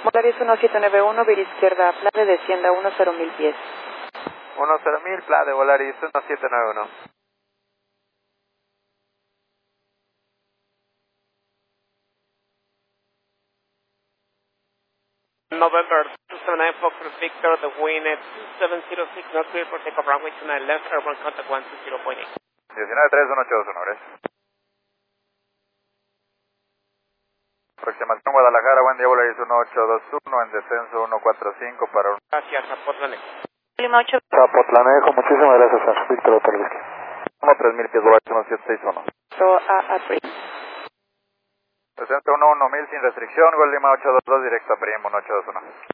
Volaris 1791, vía izquierda, Plade, descienda 10.000 pies. 10.000, Plade, Volaris 1791. November 279 Fox Victor, the wind at 2706, not clear for takeoff runway 29 left, airborne contact 120.8. 193181, gracias. Aproximación Guadalajara, buen día, Volaris 1821, en descenso 145 para un... Gracias, Zapotlanejo. Lima 8. Zapotlanejo, muchísimas gracias, a Víctor Hotel Whisky. 3.000 pies, Volaris 1761. A Free. Presente 11.000 sin restricción, Gol Lima 822, directo a Prim 1821.